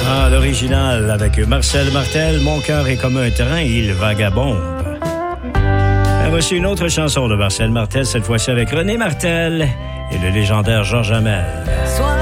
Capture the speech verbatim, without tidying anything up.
Ah, l'original avec Marcel Martel, Mon cœur est comme un train, il vagabonde. Et voici une autre chanson de Marcel Martel, cette fois-ci avec René Martel et le légendaire Georges Hamel.